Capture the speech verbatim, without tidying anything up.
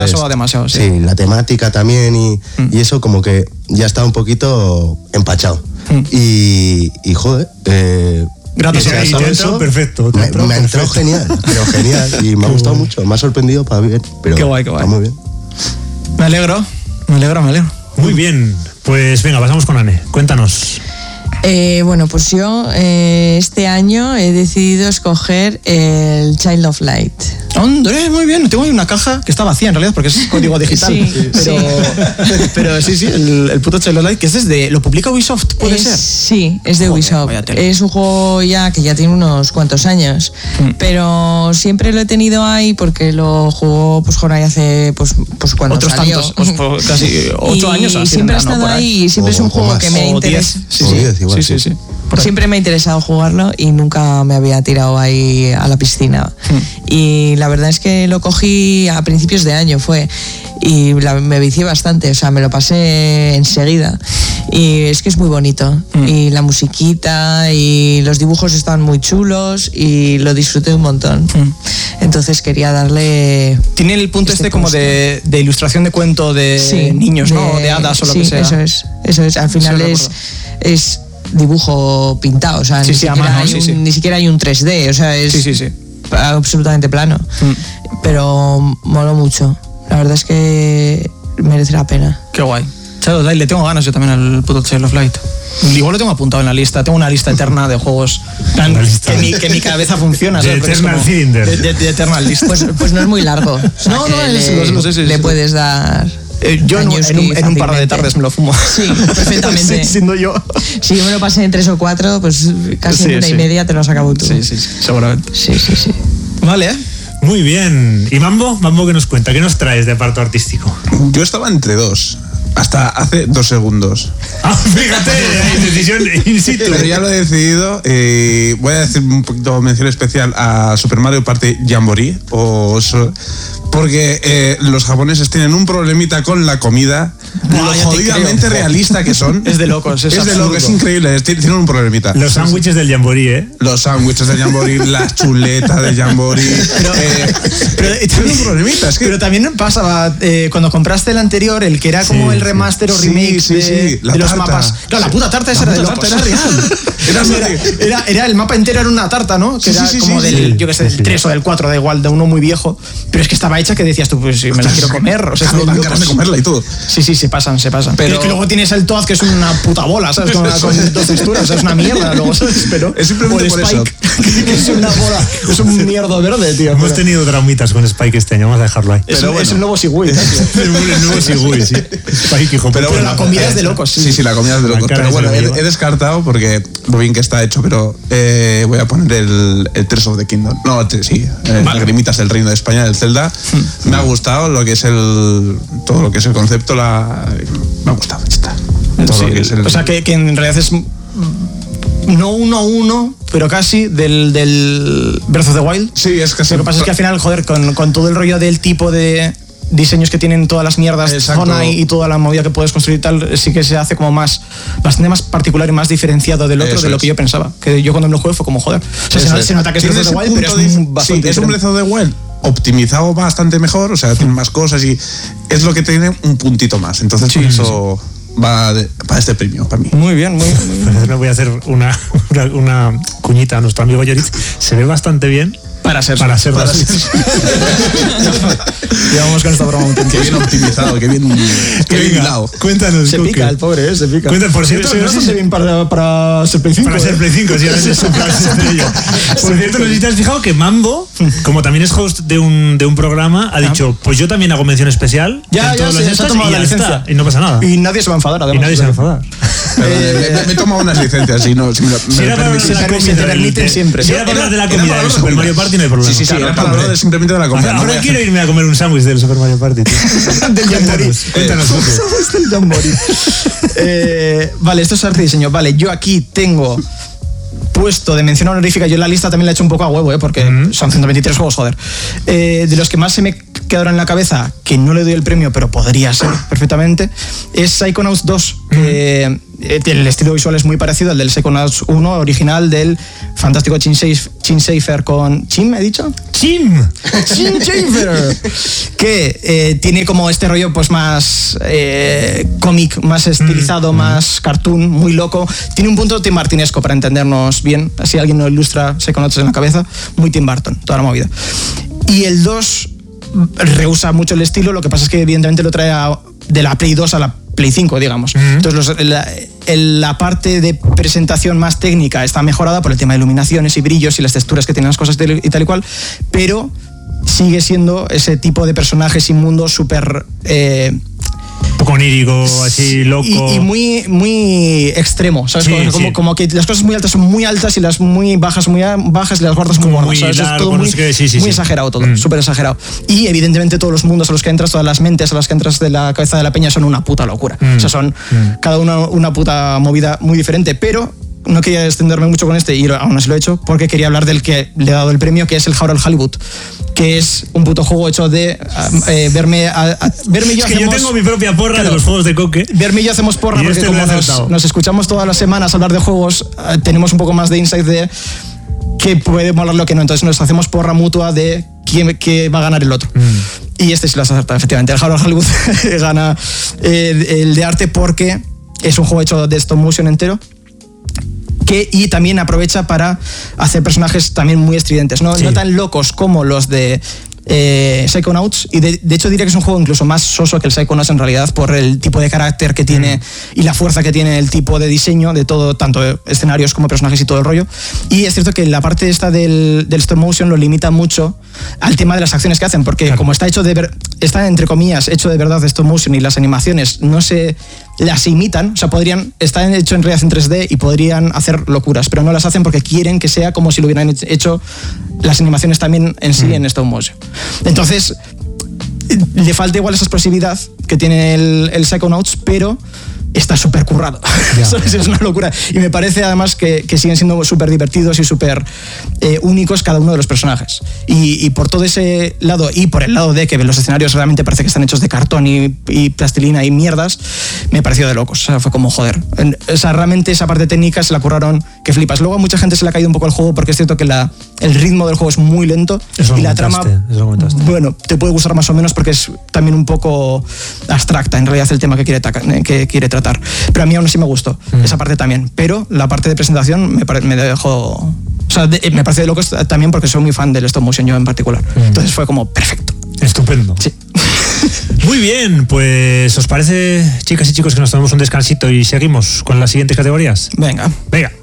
Pasó demasiado, sí. Sí, la temática también y, mm. y eso como que ya está un poquito empachado. Mm. Y, y joder, eh, gracias a eso, eso perfecto. Me, me entró genial, pero genial. Y me ha gustado mucho, me ha sorprendido para bien. Pero qué guay, qué guay. Está muy bien. Me alegro, me alegro, me alegro. Muy bien, pues venga, pasamos con Anne. Cuéntanos. Eh, bueno, pues yo eh, este año he decidido escoger el Child of Light. Andrés, muy bien. Tengo ahí una caja que está vacía en realidad porque es código digital. Sí, pero, sí. pero sí, sí, el, el puto Child of Light, que es desde. ¿Lo publica Ubisoft? ¿Puede es, ser? Sí, es de Joder, Ubisoft. Es un juego ya que ya tiene unos cuantos años. Mm. Pero siempre lo he tenido ahí porque lo jugó pues Jonay hace pues, pues cuando Otros salió. Tantos, pues, pues, casi ocho y años. Y siempre ha estado ahí, ahí y siempre o, es un juego que me interesa. Sí, sí, sí, igual, sí, sí, sí. Siempre me ha interesado jugarlo y nunca me había tirado ahí a la piscina. Mm. Y la verdad es que lo cogí a principios de año, fue. Y la, me vicié bastante, o sea, me lo pasé enseguida. Y es que es muy bonito. Mm. Y la musiquita y los dibujos estaban muy chulos y lo disfruté un montón. Mm. Entonces quería darle... Tiene el punto este, este como de, de ilustración de cuento de sí, niños, de, ¿no? De hadas o lo sí, que sea. eso es. Eso es. Al final es... es dibujo pintado, o sea, sí, ni, sí, siquiera mano, hay sí, un, sí. ni siquiera hay un tres D, o sea, es sí, sí, sí. absolutamente plano. Mm. Pero moló mucho. La verdad es que merece la pena. Qué guay. Child of Light, le tengo ganas yo también al puto Child of Light. Igual lo tengo apuntado en la lista. Tengo una lista eterna de juegos tan, que, mi, que mi cabeza funciona. De Eternal Cylinder. De, de, de Eternal List. Pues, pues no es muy largo. O sea, no, no, es, le, lo sé, sí, le sí. puedes dar... Eh, yo en, en, un, en un par de tardes me lo fumo. Sí, perfectamente. Sí, siendo yo. Si yo me lo pasé en tres o cuatro, pues casi sí, en una sí. y media te lo has acabado tú. Sí, sí, sí, seguramente. Sí, sí, sí. Vale, ¿eh? Muy bien. ¿Y Mambo? Mambo, ¿qué nos cuenta? ¿Qué nos traes de apartado artístico? Yo estaba entre dos. Hasta hace dos segundos. Ah, fíjate, hay decisión in situ. Pero ya lo he decidido. Eh, voy a decir un poquito mención especial a Super Mario Party Jamboree. O so, porque eh, los japoneses tienen un problemita con la comida. No, lo jodidamente realista que son. Es de locos, es, es de locos, es increíble. Es, tienen un problemita. Los sándwiches del Jamboree, ¿eh? Los sándwiches del Jamboree, las chuletas del Jamboree. Pero, eh, pero, tienen un problemita. Es que... pero también pasaba eh, cuando compraste el anterior, el que era como sí, el remaster sí. o remake sí, sí, de, sí. La de los tarta. mapas. No, la puta tarta esa la era de locos. Tarta era real. Era, era, era, era el mapa entero era una tarta, ¿no? Que sí, era sí, como sí, del, sí. yo que sé, del sí. tres o del cuatro, da igual, de uno muy viejo. Pero es que estaba hecha que decías tú, pues si me la quiero comer. O sea, claro, dan ganas de comerla y todo. Sí, sí, se pasan, se pasan. Pero, pero es que luego tienes el Toad, que es una puta bola, ¿sabes? Con, con dos texturas, o sea, es una mierda. Luego, ¿sabes? Pero es simplemente por Spike, eso. Que es una bola, es un mierdo verde, tío. Hemos pero... tenido traumitas con Spike este año, vamos a dejarlo ahí. Es, pero un, bueno. es el nuevo Sigui, ¿eh? El nuevo Sigui, sí. Spike, hijo. Pero, pero bueno, la comida eh, es de locos. Sí, sí, sí, la comida es de locos. Pero bueno, he, he descartado porque lo bien que está hecho, pero eh, voy a poner el, el Tears of the Kingdom. No, sí, eh, vale. Lagrimitas del Reino de España, del Zelda. Hmm. Me ha gustado lo que es el todo lo que es el concepto, la me ha gustado. Está. Todo sí, lo que es el, o sea, que, que en realidad es no uno a uno, pero casi del, del Breath of the Wild. Sí, es casi. Lo que pasa es que al final, joder, con, con todo el rollo del tipo de diseños que tienen todas las mierdas de zona y, y toda la movida que puedes construir y tal, sí que se hace como más, bastante más particular y más diferenciado del otro. Eso de lo es. Que yo pensaba. Que yo cuando me lo jugué fue como, joder. O sea, se, es. se nota que es Breath of the Wild, pero es un bastante. Sí, es un Breath of the Wild optimizado bastante mejor, o sea, tiene más cosas y es lo que tiene un puntito más. Entonces, sí, por eso. Sí. Va de, para este premio, para mí. Muy bien, muy bien. Pues voy a hacer una, una, una cuñita a nuestro amigo Yoritz. Se ve bastante bien. Para ser para ser para ser. Llevamos con esta broma un tiempo. Qué bien optimizado, qué bien, qué bien hilado. Cuéntanos. Se pica el pobre, ¿eh? Se pica. Cuéntanos, por cierto, sí, no sé si bien para, para ser Play cinco. Para ser Play cinco, sí, ahora es un plan estrella. Por cierto, no sé si te has fijado que Mambo, como también es host de un, de un programa, ha dicho, pues yo también hago mención especial. Ya, ya, se, se ha tomado la licencia. Está, y no pasa nada. Y nadie se va a enfadar, además. Y nadie se va a enfadar. Eh, me, me he tomado unas licencias, si no, si me, me si era para hablar de la comida, te permiten siempre. Si era para hablar de la comida del Super Mario Party, no hay problema. Sí, sí, sí, era para hablar simplemente de la comida. Ahora quiero irme a comer un sándwich del Super Mario Party, tío. Del Jamboree. Cuéntanos. Sándwich del Jamboree. eh, vale, esto es arte y diseño. Vale, yo aquí tengo puesto de mención honorífica, yo en la lista también la he hecho un poco a huevo, ¿eh? Porque mm-hmm. son ciento veintitrés juegos, joder. Eh, de los que más se me quedaron en la cabeza, que no le doy el premio, pero podría ser perfectamente, es Psychonauts dos. Mm-hmm. Eh, el estilo visual es muy parecido al del Psychonauts uno original, del fantástico Tim Schafer con... ¿Chim, he dicho? ¡Chim! ¡Chim Schafer! Que eh, tiene como este rollo pues más eh, cómic, más estilizado, mm. más cartoon, muy loco. Tiene un punto Tim Burtonesco, para entendernos bien, si alguien no ilustra Psychonauts en la cabeza, muy Tim Burton, toda la movida. Y el dos rehúsa mucho el estilo, lo que pasa es que evidentemente lo trae a, de la Play dos a la Play cinco, digamos. Uh-huh. Entonces los, la, la parte de presentación más técnica está mejorada por el tema de iluminaciones y brillos y las texturas que tienen las cosas y tal y cual, pero sigue siendo ese tipo de personajes y mundo súper... Eh, un poco onírico, así loco. Y, y muy, muy extremo, ¿sabes? Sí, como, sí. como que las cosas muy altas son muy altas y las muy bajas muy bajas y las gordas muy gordas. Muy ¿sabes? Largo, es todo muy, no sé qué, sí, sí, muy sí. exagerado todo, mm. súper exagerado. Y evidentemente todos los mundos a los que entras, todas las mentes a las que entras de la cabeza de la peña son una puta locura. Mm. O sea, son mm. cada una una puta movida muy diferente, pero... No quería extenderme mucho con este, y aún así lo he hecho, porque quería hablar del que le he dado el premio, que es el Harold Hollywood, que es un puto juego hecho de eh, verme, a, a, verme y yo es que hacemos... yo tengo mi propia porra claro, de los juegos de Coque. Verme y yo hacemos porra, y porque este como nos, nos escuchamos todas las semanas hablar de juegos, eh, tenemos un poco más de insight de qué puede molar lo que no. Entonces nos hacemos porra mutua de quién, qué va a ganar el otro. Mm. Y este sí lo has acertado, efectivamente. El Harold Hollywood gana el, el de arte porque es un juego hecho de stop motion entero. Que, y también aprovecha para hacer personajes también muy estridentes, no, sí. no tan locos como los de eh, Psychonauts, y de, de hecho diría que es un juego incluso más soso que el Psychonauts en realidad, por el tipo de carácter que tiene mm. y la fuerza que tiene el tipo de diseño de todo, tanto escenarios como personajes y todo el rollo. Y es cierto que la parte esta del, del stop motion lo limita mucho al tema de las acciones que hacen, porque claro. como está hecho de ver, está entre comillas hecho de verdad de stop motion y las animaciones no se las imitan, o sea, podrían estar hecho en realidad en tres D y podrían hacer locuras, pero no las hacen porque quieren que sea como si lo hubieran hecho las animaciones también en sí mm. en stop motion. Entonces, le falta igual esa explosividad que tiene el, el Psychonauts, pero está súper currado. Yeah. Es una locura. Y me parece además que, que siguen siendo súper divertidos y súper eh, únicos cada uno de los personajes. Y, y por todo ese lado, y por el lado de que los escenarios realmente parece que están hechos de cartón y, y plastilina y mierdas, me pareció de locos. O sea, fue como joder. O sea, realmente esa parte técnica se la curraron que flipas. Luego a mucha gente se le ha caído un poco el juego porque es cierto que la, el ritmo del juego es muy lento. Eso y la trama, eso bueno, te puede gustar más o menos porque es también un poco abstracta en realidad el tema que quiere, que quiere tratar. Pero a mí aún así me gustó mm. esa parte también, pero la parte de presentación me, pare, me dejó, o sea, de, me parece de locos también porque soy muy fan del stop motion yo en particular, mm. entonces fue como perfecto. Estupendo. Sí. Muy bien, pues ¿os parece, chicas y chicos, que nos tomemos un descansito y seguimos con las siguientes categorías? Venga. Venga.